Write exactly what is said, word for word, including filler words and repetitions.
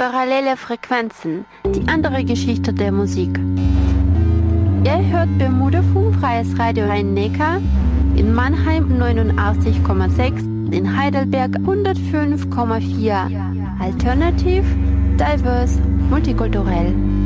Parallele Frequenzen, die andere Geschichte der Musik. Ihr hört Bermuda-Funk, freies Radio Rhein-Neckar, in Mannheim neunundachtzig Komma sechs, in Heidelberg hundertfünf Komma vier. Alternativ, diverse, multikulturell.